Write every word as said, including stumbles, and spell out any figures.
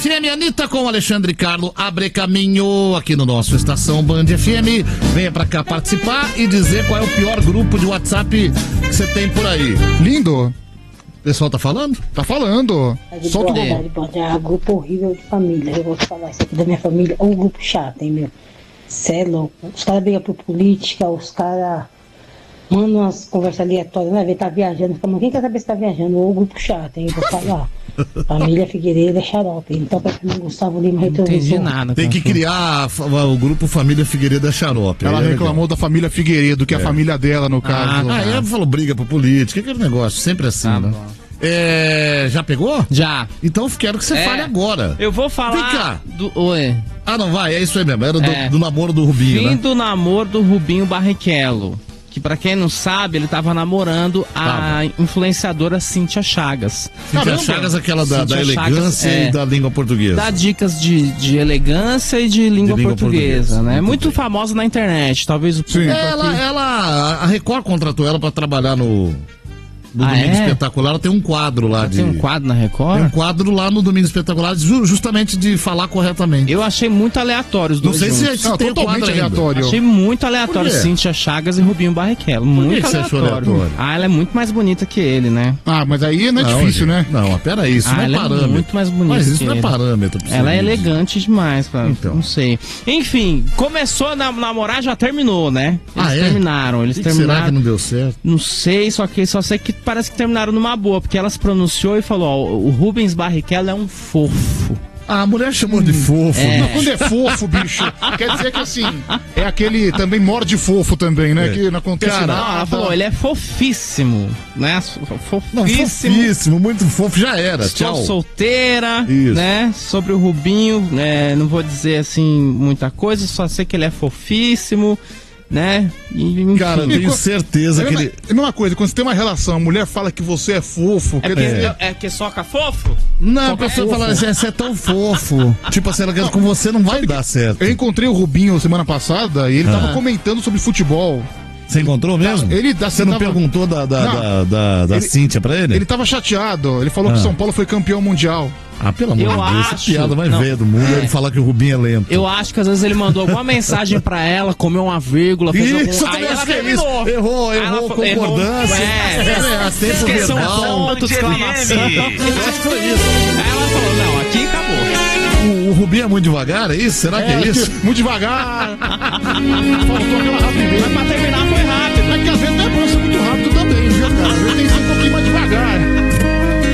F M, Anitta com Alexandre Carlo abre caminho aqui no nosso Estação Band F M. Venha pra cá participar e dizer qual é o pior grupo de WhatsApp que você tem por aí. Lindo. O pessoal tá falando? Tá falando. Solta o bom. É um grupo horrível de família. Eu vou te falar isso aqui da minha família. É um grupo chato, hein, meu? Cê é louco. Os caras brigam por política, os caras mandam umas conversas aleatórias, né? Tá viajando. Fica, quem quer saber se tá viajando? Ou o grupo chato, hein? Vou falar. Família Figueiredo é xarope. Então, pra mim, Gustavo Lima retornou. Não entendi nada. Tem que criar o grupo Família Figueiredo é xarope. Ela é reclamou legal. da família Figueiredo, que é a família dela, no caso. Ah, aí ela falou briga por política, aquele negócio, sempre assim, Tá né? bom. É, já pegou? Já. Então quero que você É. fale agora. Eu vou falar. Vem cá. Do... Oi. Ah, não, vai, é isso aí mesmo. Era do, É. do namoro do Rubinho, Fim né? do namoro do Rubinho Barrichello. Que pra quem não sabe, ele tava namorando a Tava. influenciadora Cíntia Chagas. Cíntia Chagas, aquela da, da Cíntia elegância Chagas, é. e da língua portuguesa. Dá dicas de, de elegância e de língua, De língua portuguesa, portuguesa. né? Muito Muito bem. famosa na internet, talvez o público Ela, aqui... ela, a Record contratou ela pra trabalhar no, no Ah, Domingo é? Espetacular. Ela tem um quadro lá de... Tem um quadro na Record? Tem um quadro lá no Domingo Espetacular, ju- justamente de falar corretamente. Eu achei muito aleatório os Não dois sei se, juntos. se Não, tem o totalmente quadro ainda. aleatório. Achei muito aleatório Por quê? Cíntia Chagas e Rubinho Barrichello. Muito que você achou aleatório. aleatório? Ah, ela é muito mais bonita que ele, né? Ah, mas aí não é difícil, gente, né? Não, mas peraí, isso Ah, não é ela é parâmetro. muito mais bonita Mas isso que não é ele. parâmetro. pra você Ela é ver. elegante demais, cara. Então. Não sei. Enfim, começou a nam- namorar, já terminou, né? Eles Ah, é? terminaram. Eles Por que terminaram. será que não deu certo? Não sei, só que só sei que parece que terminaram numa boa, porque ela se pronunciou e falou, ó, o Rubens Barrichello é um fofo. Ah, a mulher chamou de fofo. É. Não, quando é fofo, bicho, quer dizer que assim, é aquele também morde fofo também, né? É. Que não acontece Cara, nada. Não, ela falou, ele é fofíssimo, né? Não, Fofíssimo. fofíssimo, muito fofo, já era. Estou Tchau. solteira, Isso. né? Sobre o Rubinho, né? Não vou dizer assim muita coisa, só sei que ele é fofíssimo, né? E, enfim. Cara, eu tenho co- certeza É a que mesma, ele... é a mesma coisa, quando você tem uma relação, a mulher fala que você é fofo, é, quer porque, dizer, é, que soca fofo? Não, a pessoa fala assim, você é tão fofo. Tipo assim, ela quer com você não vai dar certo. eu encontrei o Rubinho semana passada e ele Ah. tava comentando sobre futebol. Você encontrou mesmo? Ele- Você não tava- perguntou da, da, Não. da, da, da Ele- Cíntia pra ele? Ele tava chateado, ele falou Ah. que São Paulo foi campeão mundial. Ah, pelo amor Eu de Deus, essa acho- piada mais não. velha do mundo é ele falar que o Rubinho é lento. Eu acho que às vezes ele mandou alguma mensagem pra ela, comeu uma vírgula, fez Isso, eu algum... também Aí acho ela que é terminou. isso. Errou, Aí ela errou, falou- concordância. É, É, tempo esqueceu um verbal. ponto, exclamação. Eu acho que foi isso. Aí ela falou, não, aqui acabou. O, o Rubinho é muito devagar, é isso? Será que é, acho isso? que muito devagar. Faltou aquela rapidez. Mas pra terminar foi rápido. É que às vezes não é bom ser muito rápido também, viu, cara? Às vezes tem que ser um pouquinho mais devagar.